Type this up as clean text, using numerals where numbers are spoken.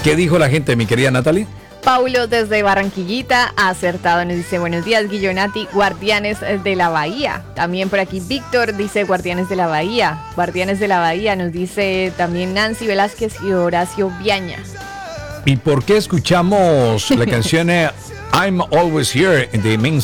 ¿Qué dijo la gente, mi querida Natalie? Paulo desde Barranquillita ha acertado, nos dice buenos días Guillonati, Guardianes de la Bahía. También por aquí Víctor dice Guardianes de la Bahía. Guardianes de la Bahía nos dice también Nancy Velázquez y Horacio Viaña. ¿Y por qué escuchamos la canción I'm Always Here de Main